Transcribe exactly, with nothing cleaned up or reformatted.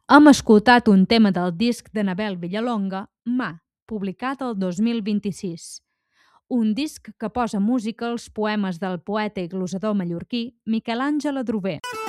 Hem escoltat un tema del disc d'Anabel Villalonga, Mà, publicat el dos mil vint-i-sis. Un disc que posa música als poemes del poeta i glosador mallorquí Miquel Àngel Adrover.